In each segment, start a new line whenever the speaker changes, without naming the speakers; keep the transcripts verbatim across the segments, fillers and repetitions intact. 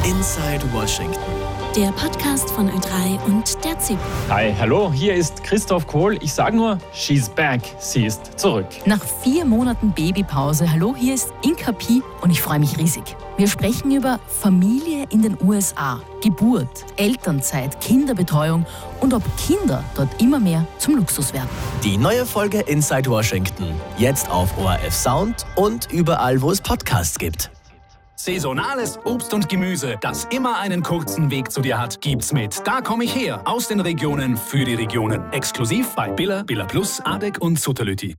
Inside Washington.
Der Podcast von Ö drei und der Z I P.
Hi, hallo, hier ist Christoph Kohl. Ich sage nur, she's back. Sie ist zurück.
Nach vier Monaten Babypause. Hallo, hier ist Inka Pi und ich freue mich riesig. Wir sprechen über Familie in den U S A, Geburt, Elternzeit, Kinderbetreuung und ob Kinder dort immer mehr zum Luxus werden.
Die neue Folge Inside Washington. Jetzt auf O R F Sound und überall, wo es Podcasts gibt.
Saisonales Obst und Gemüse, das immer einen kurzen Weg zu dir hat, gibt's mit Da komm ich her, aus den Regionen für die Regionen. Exklusiv bei Billa, Billa Plus, Adek und Sutterlüti.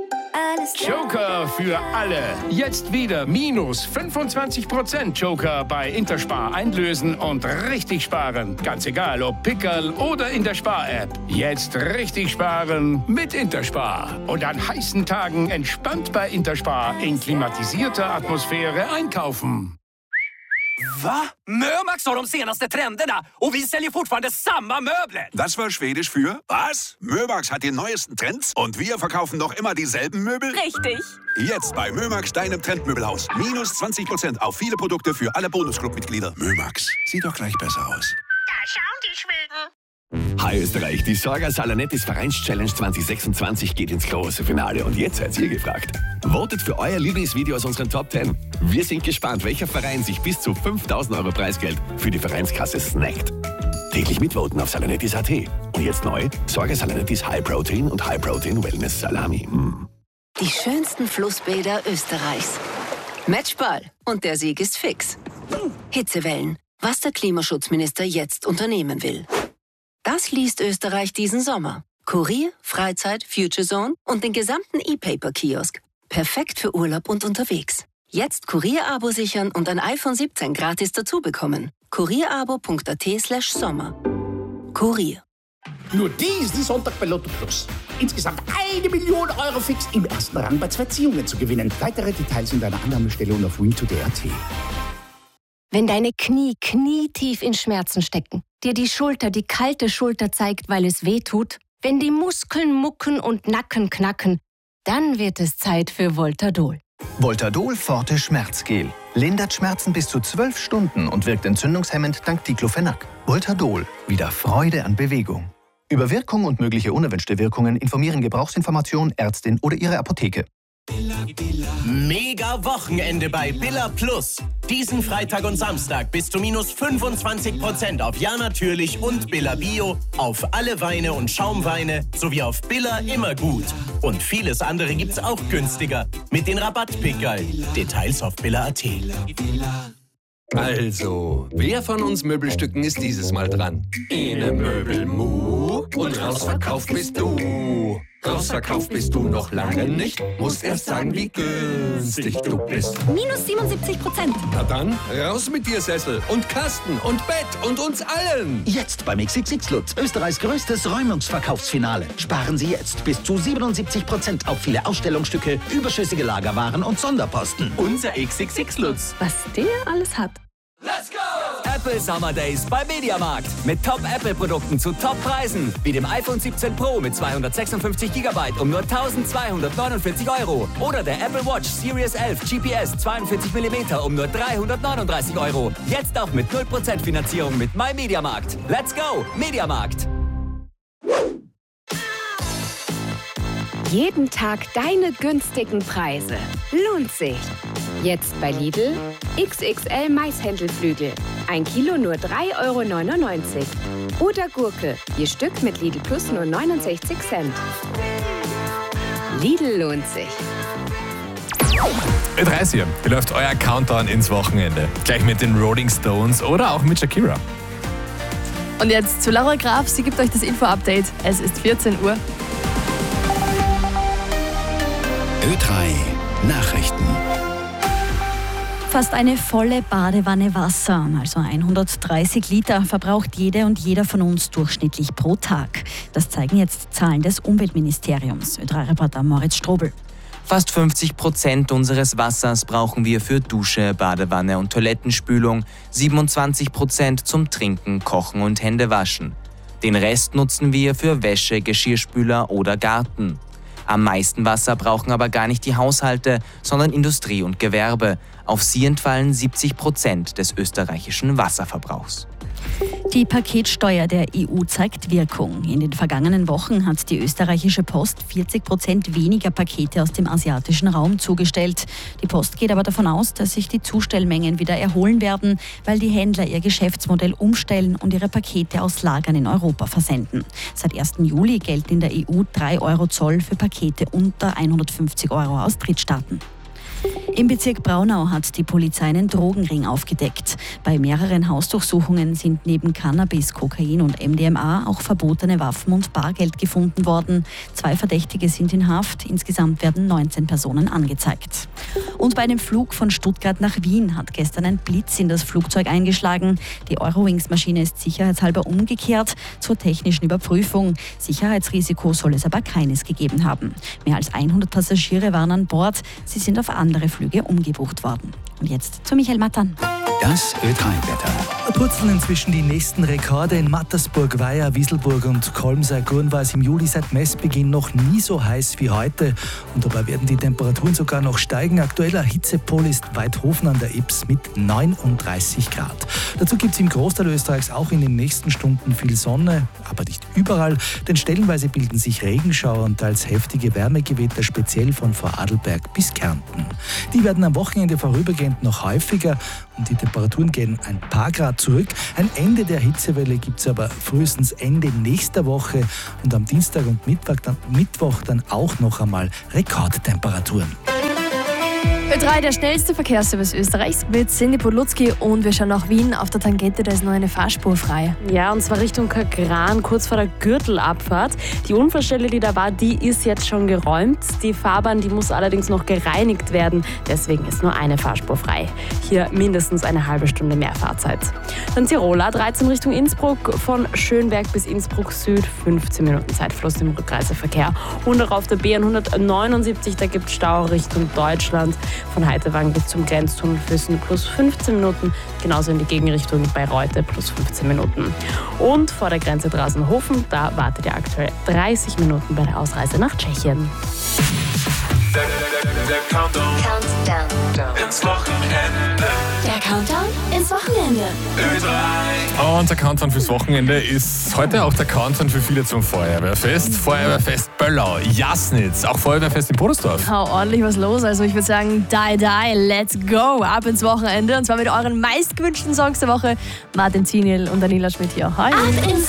Joker für alle. Jetzt wieder minus fünfundzwanzig Prozent Joker bei Interspar einlösen und richtig sparen. Ganz egal, ob Pickerl oder in der Spar-App. Jetzt richtig sparen mit Interspar. Und an heißen Tagen entspannt bei Interspar in klimatisierter Atmosphäre einkaufen.
Va? Mömax har de senaste trenderna och vi säljer fortfarande samma möbler.
Das war Schwedisch für was? Mömax hat die neuesten Trends und wir verkaufen noch immer dieselben Möbel?
Richtig.
Jetzt bei Mömax, deinem Trendmöbelhaus. Minus zwanzig Prozent auf viele Produkte für alle Bonusclub-Mitglieder. Mömax, sieht doch gleich besser aus.
Da schauen die Schweden.
Hi Österreich, die Sorga Salanettis Vereinschallenge zwanzig sechsundzwanzig geht ins große Finale und jetzt seid ihr gefragt. Votet für euer Lieblingsvideo aus unseren Top zehn. Wir sind gespannt, welcher Verein sich bis zu fünftausend Euro Preisgeld für die Vereinskasse snackt. Täglich mitvoten auf salanettis punkt at. Und jetzt neu, Sorga Salanettis High Protein und High Protein Wellness Salami. Mm.
Die schönsten Flussbäder Österreichs. Matchball und der Sieg ist fix. Hitzewellen, was der Klimaschutzminister jetzt unternehmen will. Das liest Österreich diesen Sommer. Kurier, Freizeit, Future Zone und den gesamten E-Paper-Kiosk. Perfekt für Urlaub und unterwegs. Jetzt Kurier-Abo sichern und ein iPhone siebzehn gratis dazu bekommen. kurierabo punkt at slash sommer. Kurier.
Nur diesen Sonntag bei Lotto Plus. Insgesamt eine Million Euro fix im ersten Rang bei zwei Ziehungen zu gewinnen. Weitere Details in deiner Annahmestelle und auf win today punkt at.
Wenn deine Knie knietief in Schmerzen stecken, dir die Schulter die kalte Schulter zeigt, weil es weh tut, wenn die Muskeln mucken und Nacken knacken, dann wird es Zeit für Voltadol.
Voltadol Forte Schmerzgel. Lindert Schmerzen bis zu zwölf Stunden und wirkt entzündungshemmend dank Diclofenac. Voltadol. Wieder Freude an Bewegung. Über Wirkung und mögliche unerwünschte Wirkungen informieren Gebrauchsinformation, Ärztin oder Ihre Apotheke.
Mega Wochenende bei Billa Plus. Diesen Freitag und Samstag bis zu minus fünfundzwanzig Prozent auf Ja natürlich und Billa Bio, auf alle Weine und Schaumweine sowie auf Billa Immergut. Und vieles andere gibt's auch günstiger mit den Rabattpickerl. Details auf billa punkt at.
Also, wer von uns Möbelstücken ist dieses Mal dran? Ene Möbelmu und rausverkauft bist du. Rausverkauft bist du noch lange nicht. Musst erst sagen, wie günstig du bist.
Minus siebenundsiebzig Prozent.
Na dann, raus mit dir Sessel und Kasten und Bett und uns allen.
Jetzt beim X X X Lutz, Österreichs größtes Räumungsverkaufsfinale. Sparen Sie jetzt bis zu siebenundsiebzig Prozent auf viele Ausstellungsstücke, überschüssige Lagerwaren und Sonderposten.
Unser X X X Lutz.
Was der alles hat.
Let's go!
Apple Summer Days bei Mediamarkt. Mit Top-Apple-Produkten zu Top-Preisen. Wie dem iPhone siebzehn Pro mit zweihundertsechsundfünfzig Gigabyte um nur eintausendzweihundertneunundvierzig Euro. Oder der Apple Watch Series elf G P S zweiundvierzig Millimeter um nur dreihundertneununddreißig Euro. Jetzt auch mit null Prozent Finanzierung mit MyMediamarkt. Let's go! Mediamarkt.
Jeden Tag deine günstigen Preise. Lohnt sich. Jetzt bei Lidl X X L Maishändelflügel. Ein Kilo nur drei Euro neunundneunzig. Oder Gurke, je Stück mit Lidl Plus nur neunundsechzig Cent. Lidl lohnt sich.
Ö drei hier. Wie läuft euer Countdown ins Wochenende? Gleich mit den Rolling Stones oder auch mit Shakira.
Und jetzt zu Laura Graf. Sie gibt euch das Info-Update. Es ist vierzehn Uhr.
Ö drei Nachrichten.
Fast eine volle Badewanne Wasser, also hundertdreißig Liter, verbraucht jede und jeder von uns durchschnittlich pro Tag. Das zeigen jetzt Zahlen des Umweltministeriums. Ö drei Reporter Moritz Strobel.
Fast fünfzig Prozent unseres Wassers brauchen wir für Dusche, Badewanne und Toilettenspülung, siebenundzwanzig Prozent zum Trinken, Kochen und Händewaschen. Den Rest nutzen wir für Wäsche, Geschirrspüler oder Garten. Am meisten Wasser brauchen aber gar nicht die Haushalte, sondern Industrie und Gewerbe. Auf sie entfallen siebzig Prozent des österreichischen Wasserverbrauchs.
Die Paketsteuer der E U zeigt Wirkung. In den vergangenen Wochen hat die österreichische Post vierzig Prozent weniger Pakete aus dem asiatischen Raum zugestellt. Die Post geht aber davon aus, dass sich die Zustellmengen wieder erholen werden, weil die Händler ihr Geschäftsmodell umstellen und ihre Pakete aus Lagern in Europa versenden. Seit ersten Juli gelten in der E U drei Euro Zoll für Pakete unter hundertfünfzig Euro aus Drittstaaten. Im Bezirk Braunau hat die Polizei einen Drogenring aufgedeckt. Bei mehreren Hausdurchsuchungen sind neben Cannabis, Kokain und M D M A auch verbotene Waffen und Bargeld gefunden worden. Zwei Verdächtige sind in Haft. Insgesamt werden neunzehn Personen angezeigt. Und bei einem Flug von Stuttgart nach Wien hat gestern ein Blitz in das Flugzeug eingeschlagen. Die Eurowings-Maschine ist sicherheitshalber umgekehrt zur technischen Überprüfung. Sicherheitsrisiko soll es aber keines gegeben haben. Mehr als hundert Passagiere waren an Bord. Sie sind auf andere Flüge umgebucht worden. Und jetzt zu Michael Mattern.
Das Ö drei Wetter. Purzeln inzwischen die nächsten Rekorde in Mattersburg, Weiher, Wieselburg und Kolmsee-Gurn war es im Juli seit Messbeginn noch nie so heiß wie heute. Und dabei werden die Temperaturen sogar noch steigen. Aktueller Hitzepol ist Weidhofen an der Ips mit neununddreißig Grad. Dazu gibt es im Großteil Österreichs auch in den nächsten Stunden viel Sonne, aber nicht überall, denn stellenweise bilden sich Regenschauer und teils heftige Wärmegewitter, speziell von Vorarlberg bis Kärnten. Die werden am Wochenende vorübergehend noch häufiger und die Temperaturen gehen ein paar Grad zurück. Ein Ende der Hitzewelle gibt es aber frühestens Ende nächster Woche und am Dienstag und Mittwoch dann, Mittwoch dann auch noch einmal Rekordtemperaturen.
Ö drei, der schnellste Verkehrsservice Österreichs mit Cindy Podlutzki und wir schauen nach Wien. Auf der Tangente, da ist noch eine Fahrspur frei.
Ja, und zwar Richtung Kagran, kurz vor der Gürtelabfahrt. Die Unfallstelle, die da war, die ist jetzt schon geräumt. Die Fahrbahn, die muss allerdings noch gereinigt werden. Deswegen ist nur eine Fahrspur frei. Hier mindestens eine halbe Stunde mehr Fahrzeit. Dann Tiroler, dreizehn Richtung Innsbruck, von Schönberg bis Innsbruck Süd, fünfzehn Minuten Zeitfluss im Rückreiseverkehr. Und auch auf der B hundertneunundsiebzig, da gibt es Stau Richtung Deutschland. Von Heiterwagen bis zum Grenztunnel Füssen plus fünfzehn Minuten, genauso in die Gegenrichtung bei Reute plus fünfzehn Minuten. Und vor der Grenze Draußenhofen, da wartet ihr aktuell dreißig Minuten bei der Ausreise nach Tschechien.
Der, der, der Countdown. Countdown ins Wochenende.
Der Countdown ins Wochenende.
Ö drei.
Und der Countdown fürs Wochenende ist heute auch der Countdown für viele zum Feuerwehrfest. Feuerwehrfest Böllau, Jasnitz, auch Feuerwehrfest in Podersdorf.
Oh, ordentlich was los. Also ich würde sagen, die, die, let's go. Ab ins Wochenende. Und zwar mit euren meistgewünschten Songs der Woche. Martin Ziniel und Daniela Schmidt hier. Hi.